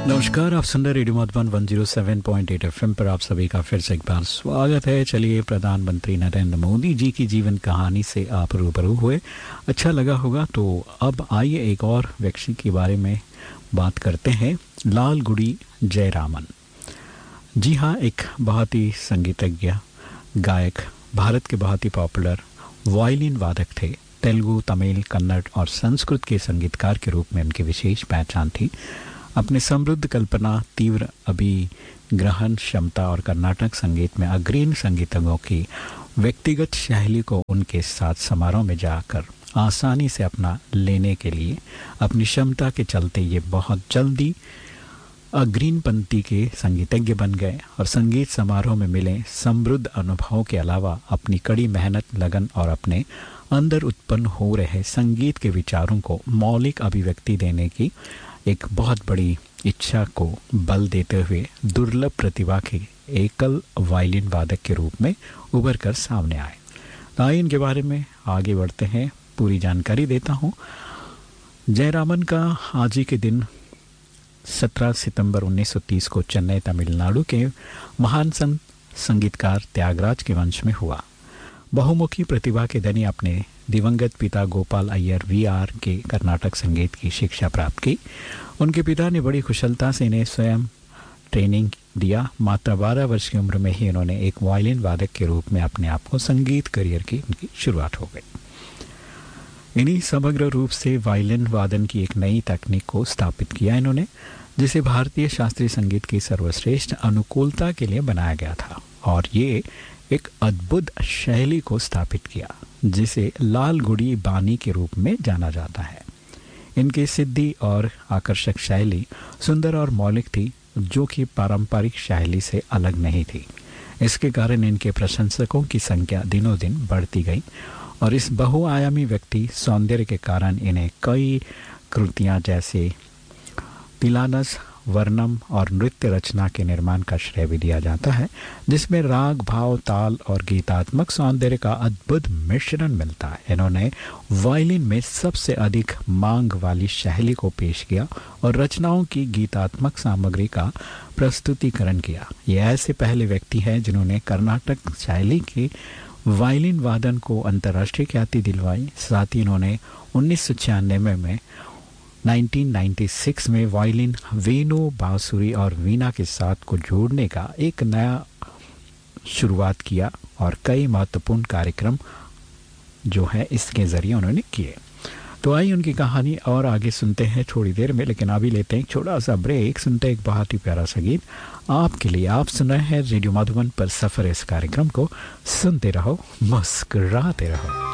नमस्कार, आप सुन रहे रेडियो मधुबन 107.8 एफएम पर आप सभी का फिर से एक बार स्वागत है। चलिए, प्रधानमंत्री नरेंद्र मोदी जी की जीवन कहानी से आप रूबरू हुए, अच्छा लगा होगा। तो अब आइए एक और व्यक्ति के बारे में बात करते हैं, लालगुडी जयरामन। जी हाँ, एक बहुत ही संगीतज्ञ गायक, भारत के बहुत ही पॉपुलर वायलिन वादक थे। तेलुगु, तमिल, कन्नड़ और संस्कृत के संगीतकार के रूप में उनकी विशेष पहचान थी। अपने समृद्ध कल्पना, तीव्र अभिग्रहण क्षमता और कर्नाटक संगीत में अग्रणी संगीतज्ञों की व्यक्तिगत शैली को उनके साथ समारोह में जाकर आसानी से अपना लेने के लिए अपनी क्षमता के चलते ये बहुत जल्दी अग्रणी पंक्ति के संगीतज्ञ बन गए और संगीत समारोह में मिले समृद्ध अनुभवों के अलावा अपनी कड़ी मेहनत, लगन और अपने अंदर उत्पन्न हो रहे संगीत के विचारों को मौलिक अभिव्यक्ति देने की एक बहुत बड़ी इच्छा को बल देते हुए दुर्लभ प्रतिभा के एकल वायलिन वादक के रूप में उभर कर सामने आए। तो आइए इनके बारे में आगे बढ़ते हैं, पूरी जानकारी देता हूँ। जयरामन का आज ही के दिन 17 सितंबर 1930 को चेन्नई, तमिलनाडु के महान संगीतकार त्यागराज के वंश में हुआ। बहुमुखी प्रतिभा के धनी अपने दिवंगत पिता गोपाल अय्यर वीआर के कर्नाटक संगीत की शिक्षा प्राप्त की। उनके पिता ने बड़ी कुशलता से इन्हें स्वयं ट्रेनिंग दिया। मात्र 12 वर्ष की उम्र में ही इन्होंने एक वायलिन वादक के रूप में अपने आप को संगीत करियर की उनकी शुरुआत हो गई। इन्हीं समग्र रूप से वायलिन वादन की एक नई तकनीक को स्थापित किया इन्होंने, जिसे भारतीय शास्त्रीय संगीत की सर्वश्रेष्ठ अनुकूलता के लिए बनाया गया था, और ये एक अद्भुत शैली को स्थापित किया जिसे लालगुडी बानी के रूप में जाना जाता है। इनकी सिद्धि और आकर्षक शैली सुंदर और मौलिक थी, जो कि पारंपरिक शैली से अलग नहीं थी। इसके कारण इनके प्रशंसकों की संख्या दिनों दिन बढ़ती गई और इस बहुआयामी व्यक्ति सौंदर्य के कारण इन्हें कई कृतियां जैसे तिलानस, वर्णम और नृत्य रचना के निर्माण का श्रेय भी दिया जाता है, जिसमें राग, भाव, ताल और गीतात्मक सौंदर्य का अद्भुत मिश्रण मिलता है। इन्होंने वायलिन में सबसे अधिक मांग वाली शैली को पेश किया और रचनाओं की गीतात्मक सामग्री का प्रस्तुतिकरण किया। ये ऐसे पहले व्यक्ति हैं जिन्होंने कर्नाटक शैली के वायलिन वादन को अंतर्राष्ट्रीय ख्याति दिलवाई। साथ ही इन्होंने 1996 में 1996 में वायलिन, वेणु, बांसुरी और वीणा के साथ को जोड़ने का एक नया शुरुआत किया और कई महत्वपूर्ण कार्यक्रम जो है इसके जरिए उन्होंने किए। तो आइए उनकी कहानी और आगे सुनते हैं थोड़ी देर में, लेकिन अभी लेते हैं एक छोटा सा ब्रेक। सुनते हैं एक बहुत ही प्यारा सा गीत आपके लिए। आप सुन रहे हैं रेडियो मधुबन पर सफर, इस कार्यक्रम को सुनते रहो, मुस्कुराते रहो।